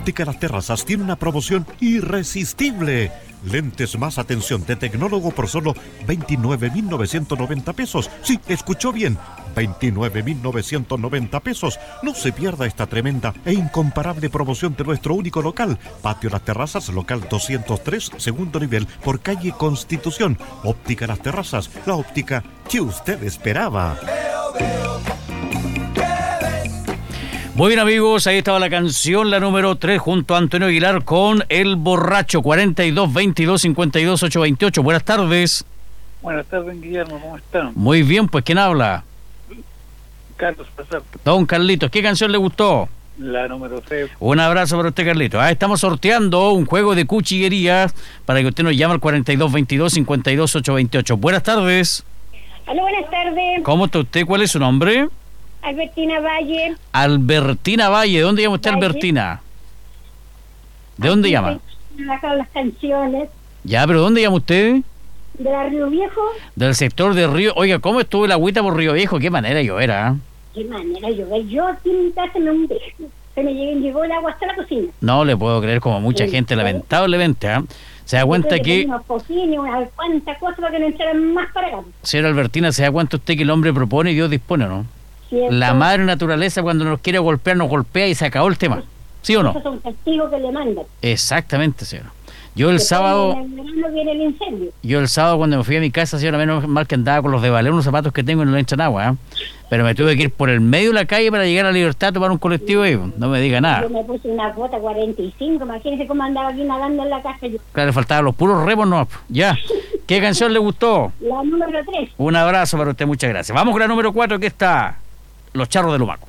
Óptica Las Terrazas tiene una promoción irresistible. Lentes más atención de tecnólogo por solo 29.990 pesos. Sí, escuchó bien, 29.990 pesos. No se pierda esta tremenda e incomparable promoción de nuestro único local. Patio Las Terrazas, local 203, segundo nivel, por calle Constitución. Óptica Las Terrazas, la óptica que usted esperaba. Muy bien, amigos, ahí estaba la canción, la número 3, junto a Antonio Aguilar con El Borracho, 42-22-52-828. Buenas tardes. Buenas tardes, Guillermo, ¿cómo están? Muy bien, pues, ¿quién habla? Carlos Pazar. Don Carlitos, ¿qué canción le gustó? La número 3. Un abrazo para usted, Carlitos. Estamos sorteando un juego de cuchillería para que usted nos llame al 42-22-52-828. Buenas tardes. Hola, buenas tardes. ¿Cómo está usted? ¿Cuál es su nombre? Albertina Valle. Albertina Valle. ¿De dónde llama usted, Valle. Albertina? ¿De dónde llama? Acá las canciones. Ya, pero ¿dónde llama usted? De la Río Viejo. Del sector de Río. Oiga, ¿cómo estuvo el agüita por Río Viejo? Qué manera de llover, ¿ah? Qué manera de llover. Yo aquí en mi casa se me llegó el agua hasta la cocina. No le puedo creer, como mucha Sí, gente, sí. lamentablemente, ¿ah? Se da cuenta Entonces, que, le unos cojines, unas cuantas cosas para que no entraran más para acá. señora Albertina, se da cuenta usted que el hombre propone y Dios dispone, ¿no? ¿Cierto? La madre naturaleza, cuando nos quiere golpear, nos golpea y se acabó el tema. ¿Sí o no? Esos son castigos que le mandan. Exactamente, señora. Yo el Después, sábado, en el verano viene el incendio. cuando me fui a mi casa, señora, menos mal que andaba con los de valer, unos zapatos que tengo y no le echan agua, ¿eh? Pero me tuve que ir por el medio de la calle para llegar a Libertad a tomar un colectivo y no me diga nada. Yo me puse una bota 45, imagínense cómo andaba aquí nadando en la casa yo. Claro, le faltaban los puros remos, no. Ya. ¿Qué canción le gustó? La número 3. Un abrazo para usted, muchas gracias. Vamos con la número 4, que está Los Charros del Humaco.